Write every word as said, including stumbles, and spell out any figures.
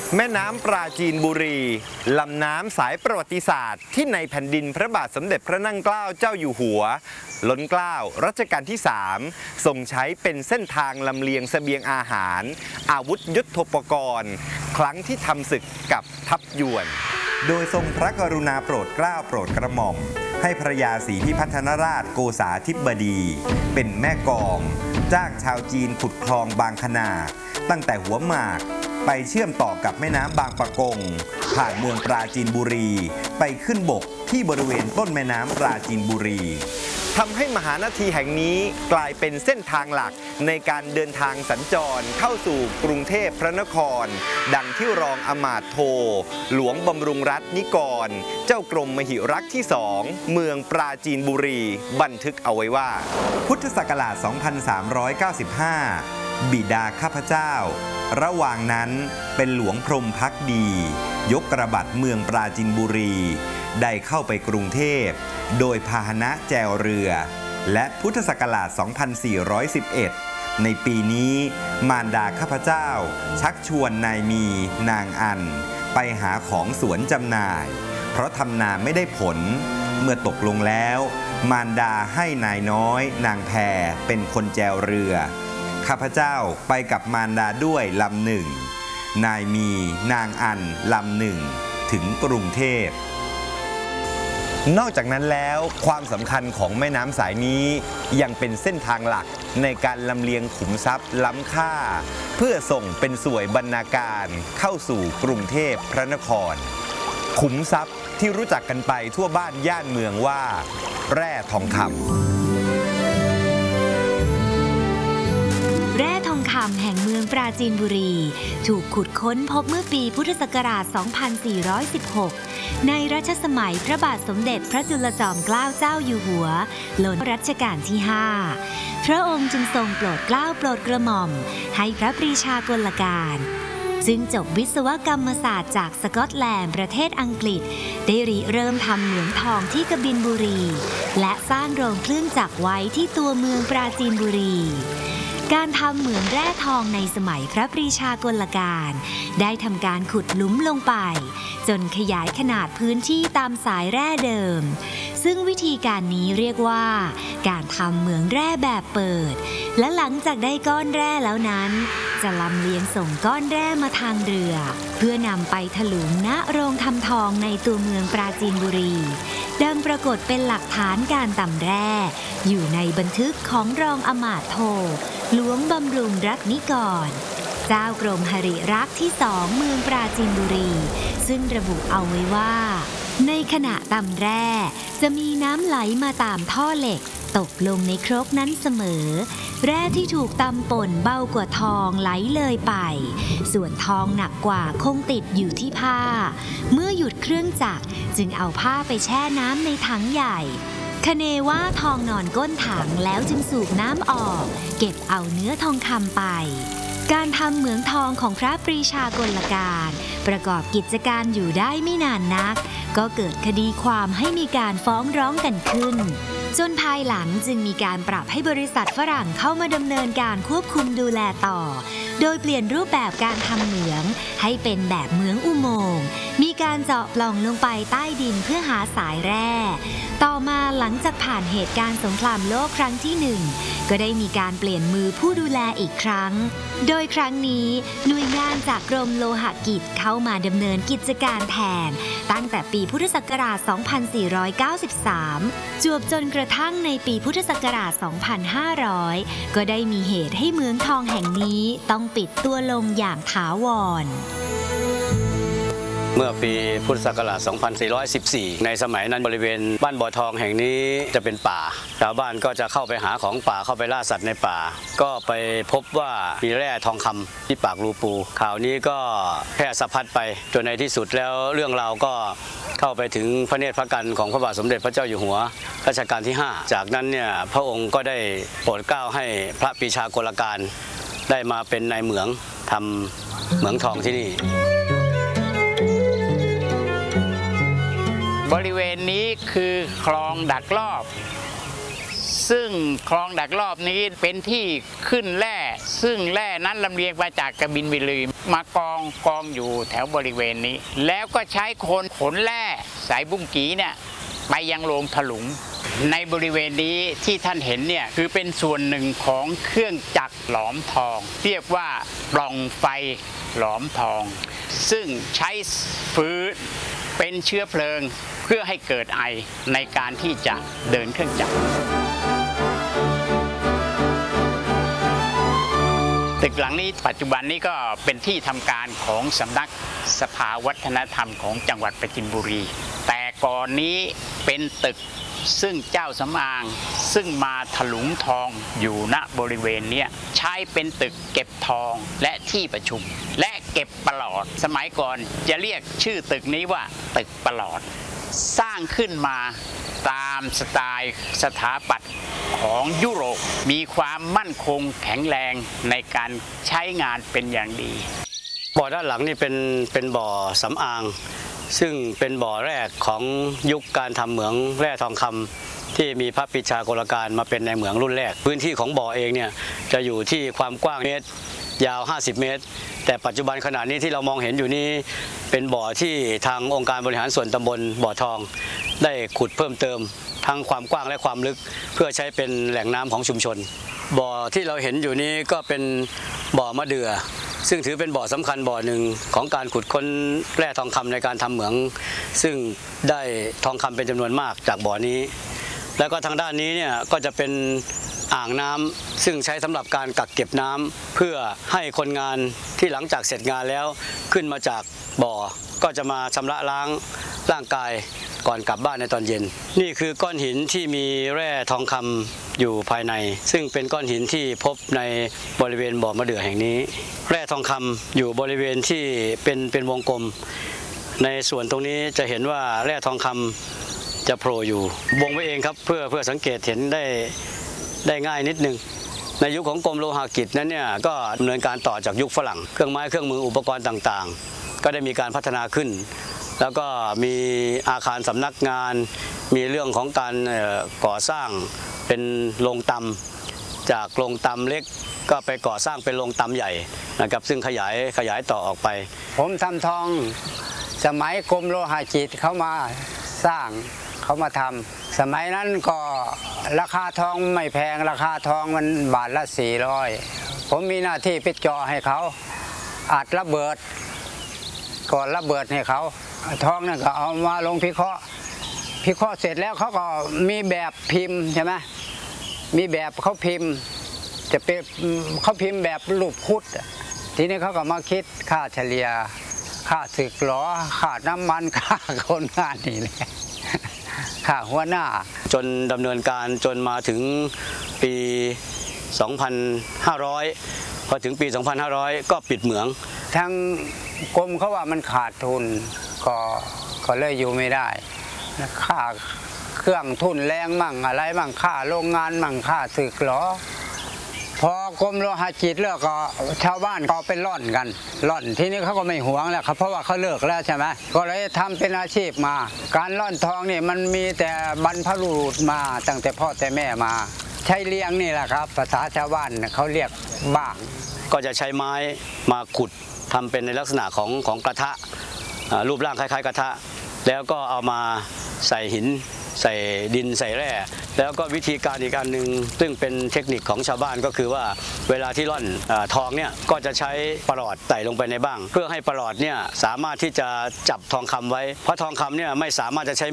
แม่น้ำปราจีนบุรีลำน้ำสายประวัติศาสตร์ที่ในแผ่นดินพระบาทสมเด็จพระนั่งเกล้าเจ้าอยู่หัวล้นเกล้ารัชกาลที่สามทรงใช้เป็นเส้นทางลำเลียงเสบียงอาหารอาวุธยุทโธปกรณ์ครั้งที่ทำศึกกับทัพยวนโดยทรงพระกรุณาโปรดเกล้าโปรดกระหม่อมให้พระยาศรีพิพัฒนราชโกษาธิบดีเป็นแม่กองจ้างชาวจีนขุดคลองบางขนาดตั้งแต่หัวหมากไปเชื่อมต่อกับแม่น้ำบางปะกงผ่านเมืองปราจีนบุรีไปขึ้นบกที่บริเวณต้นแม่น้ำปราจีนบุรีทำให้มหานาทีแห่งนี้กลายเป็นเส้นทางหลักในการเดินทางสัญจรเข้าสู่กรุงเทพพระนครดังที่รองอมาตย์โทหลวงบำรุงรัตน์นิกรเจ้ากรมมหิรักษ์ที่สองเมืองปราจีนบุรีบันทึกเอาไว้ว่าพุทธศักราช สองพันสามร้อยเก้าสิบห้า บิดาข้าพเจ้าระหว่างนั้นเป็นหลวงพรหมภักดียกกระบัดเมืองปราจีนบุรีได้เข้าไปกรุงเทพโดยพาหนะแจวเรือและพุทธศักราช สองพันสี่ร้อยสิบเอ็ด ในปีนี้มารดาข้าพเจ้าชักชวนนายมีนางอันไปหาของสวนจำหน่ายเพราะทำนาไม่ได้ผลเมื่อตกลงแล้วมารดาให้นายน้อยนางแพรเป็นคนแจวเรือข้าพเจ้าไปกับมารดาด้วยลำหนึ่งนายมีนางอันลำหนึ่งถึงกรุงเทพนอกจากนั้นแล้วความสำคัญของแม่น้ำสายนี้ยังเป็นเส้นทางหลักในการลำเลียงขุมทรัพย์ล้ำค่าเพื่อส่งเป็นสวยบรรณาการเข้าสู่กรุงเทพพระนครขุมทรัพย์ที่รู้จักกันไปทั่วบ้านย่านเมืองว่าแร่ทองคำแร่ทองคำแห่งเมืองปราจีนบุรีถูกขุดค้นพบเมื่อปีพุทธศักราช สองพันสี่ร้อยสิบหก ในรัชสมัยพระบาทสมเด็จพระจุลจอมเกล้าเจ้าอยู่หัวล้นรัชกาลที่ ห้า พระองค์จึงทรงโปรดเกล้าโปรดกระหม่อมให้พระปรีชากลการซึ่งจบวิศวกรรมศาสตร์จากสกอตแลนด์ประเทศอังกฤษได้ริเริ่มทำเหมืองทองที่กบินบุรีและสร้างโรงเครื่องจักรไว้ที่ตัวเมืองปราจีนบุรีการทำเหมืองแร่ทองในสมัยพระปรีชากลการได้ทำการขุดหลุมลงไปจนขยายขนาดพื้นที่ตามสายแร่เดิมซึ่งวิธีการนี้เรียกว่าการทำเหมืองแร่แบบเปิดและหลังจากได้ก้อนแร่แล้วนั้นจะลำเลียงส่งก้อนแร่มาทางเรือเพื่อนำไปถลุงณโรงทำทองในตัวเมืองปราจีนบุรีดังปรากฏเป็นหลักฐานการตำแร่อยู่ในบันทึกของรองอมาตย์โทหลวงบำรุงรัตน์นิกรเจ้ากรมหริรักษ์ที่สองเมืองปราจีนบุรีซึ่งระบุเอาไว้ว่าในขณะตำแร่จะมีน้ำไหลมาตามท่อเหล็กตกลงในครกนั้นเสมอแร่ที่ถูกตำป่นเบากว่าทองไหลเลยไปส่วนทองหนักกว่าคงติดอยู่ที่ผ้าเมื่อหยุดเครื่องจักรจึงเอาผ้าไปแช่น้ำในถังใหญ่คเนว่าทองนอนก้นถังแล้วจึงสูบน้ำออกเก็บเอาเนื้อทองคำไปการทำเหมืองทองของพระปรีชากลการประกอบกิจการอยู่ได้ไม่นานนักก็เกิดคดีความให้มีการฟ้องร้องกันขึ้นจนภายหลังจึงมีการปรับให้บริษัทฝรั่งเข้ามาดำเนินการควบคุมดูแลต่อโดยเปลี่ยนรูปแบบการทำเหมืองให้เป็นแบบเหมืองอุโมงค์มีการเจาะปล่องลงไปใต้ดินเพื่อหาสายแร่ต่อมาหลังจากผ่านเหตุการณ์สงครามโลกครั้งที่หนึ่งก็ได้มีการเปลี่ยนมือผู้ดูแลอีกครั้งโดยครั้งนี้หน่วยงานจากกรมโลหกิจเข้ามาดำเนินกิจการแทนตั้งแต่ปีพุทธศักราช สองพันสี่ร้อยเก้าสิบสาม จวบจนกระทั่งในปีพุทธศักราช สองพันห้าร้อย ก็ได้มีเหตุให้เหมืองทองแห่งนี้ต้องปิดตัวลงอย่างถาวรเมื่อปีพุทธศักราช สองพันสี่ร้อยสิบสี่ ในสมัยนั้นบริเวณบ้านบ่อทองแห่งนี้จะเป็นป่าชาวบ้านก็จะเข้าไปหาของป่าเข้าไปล่าสัตว์ในป่าก็ไปพบว่ามีแร่ทองคำที่ปากรูปูข่าวนี้ก็แพร่สะพัดไปจนในที่สุดแล้วเรื่องราวก็เข้าไปถึงพระเนตรพระกันของพระบาทสมเด็จพระเจ้าอยู่หัวรัชกาลที่ห้าจากนั้นเนี่ยพระองค์ก็ได้โปรดเกล้าให้พระปรีชากลการได้มาเป็นนายเหมืองทำเหมืองทองที่นี่บริเวณนี้คือคลองดักรอบซึ่งคลองดักรอบนี้เป็นที่ขึ้นแร่ซึ่งแร่นั้นลำเลียงมาจากกบินบุรีมากองกองอยู่แถวบริเวณนี้ แล้วก็ใช้คนขนแร่สายบุ้งกีเนี่ยไปยังโรงถลุงในบริเวณนี้ที่ท่านเห็นเนี่ยคือเป็นส่วนหนึ่งของเครื่องจักรหลอมทองเรียกว่าปล่องไฟหลอมทองซึ่งใช้ฟืนเป็นเชื้อเพลิงเพื่อให้เกิดไอในการที่จะเดินเครื่องจักรตึกหลังนี้ปัจจุบันนี้ก็เป็นที่ทำการของสำนักสภาวัฒนธรรมของจังหวัดปราจีนบุรีแต่ก่อนนี้เป็นตึกซึ่งเจ้าสำอางซึ่งมาถลุงทองอยู่ณบริเวณนี้ใช้เป็นตึกเก็บทองและที่ประชุมและเก็บปลอดสมัยก่อนจะเรียกชื่อตึกนี้ว่าตึกปลอดสร้างขึ้นมาตามสไตล์สถาปัตย์ของยุโรปมีความมั่นคงแข็งแรงในการใช้งานเป็นอย่างดีบ่อด้านหลังนี่เป็นเป็นบ่อสำอางซึ่งเป็นบ่อแรกของยุคการทำเหมืองแร่ทองคำที่มีพระปรีชากลการมาเป็นในเหมืองรุ่นแรกพื้นที่ของบ่อเองเนี่ยจะอยู่ที่ความกว้างเมตรยาวห้าสิบเมตรแต่ปัจจุบันขณะนี้ที่เรามองเห็นอยู่นี้เป็นบ่อที่ทางองค์การบริหารส่วนตำบลบ่อทองได้ขุดเพิ่มเติมทั้งความกว้างและความลึกเพื่อใช้เป็นแหล่งน้ำของชุมชนบ่อที่เราเห็นอยู่นี้ก็เป็นบ่อมะเดื่อซึ่งถือเป็นบ่อสำคัญบ่อหนึ่งของการขุดค้นแร่ทองคำในการทำเหมืองซึ่งได้ทองคำเป็นจำนวนมากจากบ่อนี้แล้วก็ทางด้านนี้เนี่ยก็จะเป็นอ่างน้ำซึ่งใช้สำหรับการกักเก็บน้ำเพื่อให้คนงานที่หลังจากเสร็จงานแล้วขึ้นมาจากบ่อก็จะมาชำระล้างร่างกายก่อนกลับบ้านในตอนเย็นนี่คือก้อนหินที่มีแร่ทองคำอยู่ภายในซึ่งเป็นก้อนหินที่พบในบริเวณบ่อมะเดื่อแห่งนี้แร่ทองคำอยู่บริเวณที่เป็นเป็นวงกลมในส่วนตรงนี้จะเห็นว่าแร่ทองคำจะโผล่อยู่วงไว้เองครับเพื่อเพื่อสังเกตเห็นได้ได้ง่ายนิดนึงในยุคของกรมโลหะกิจนั้นเนี่ยก็ดำเนินการต่อจากยุคฝรั่งเครื่องไม้เครื่องมืออุปกรณ์ต่างๆก็ได้มีการพัฒนาขึ้นแล้วก็มีอาคารสำนักงานมีเรื่องของการก่อสร้างเป็นโรงตำจากโรงตำเล็กก็ไปก่อสร้างเป็นโรงตำใหญ่นะครับซึ่งขยายขยายต่อออกไปผมทำทองสมัยกรมโลหะกิจเขามาสร้างเขามาทำสมัยนั้นก็ราคาทองไม่แพงราคาทองมันบาทละสี่ร้อยผมมีหน้าที่ไปเจาะให้เขาอัดระเบิดก่อนระเบิดให้เขาทองนั่นก็เอามาลงพิเคราะห์พิเคราะห์เสร็จแล้วเขาก็มีแบบพิมพ์ใช่ไหมมีแบบเขาพิมพ์จะเป็นเขาพิมพ์แบบรูปคุดทีนี้เขาก็มาคิดค่าเฉลี่ยค่าสึกหรอค่าน้ำมันค่าคนงานนี่แหละค่าหัวหน้าจนดำเนินการจนมาถึงปีสองพันห้าร้อยพอถึงปีสองพันห้าร้อยก็ปิดเหมืองทางกรมเขาว่ามันขาดทุนก็ก็เลยอยู่ไม่ได้ค่าเครื่องทุนแรงมั่งอะไรมั่งค่าโรงงานมั่งค่าสึกหรอพอกรมโลหะกิจเลิกก็ชาวบ้านก็เป็นร่อนกันร่อนทีนี้เขาก็ไม่หวงแล้วครับเพราะว่าเขาเลิกแล้วใช่ไหมก็เลยทำเป็นอาชีพมาการร่อนทองนี่มันมีแต่บรรพบุรุษมาตั้งแต่พ่อแต่แม่มาใช้เลี้ยงนี่แหละครับภาษาชาวบ้านเขาเรียกบ้างก็จะใช้ไม้มาขุดทำเป็นในลักษณะของของกระทะรูปร่างคล้ายๆกระทะแล้วก็เอามาใส่หินใส่ดินใส่แร่แล้วก็วิธีการอีกอันหนึ่งซึ่งเป็นเทคนิคของชาวบ้านก็คือว่าเวลาที่ร่อนทองเนี่ยก็จะใช้ปลอดใส่ลงไปในบ้างเพื่อให้ปลอดเนี่ยสามารถที่จะจับทองคำไว้เพราะทองคำเนี่ยไม่สามารถจะใช้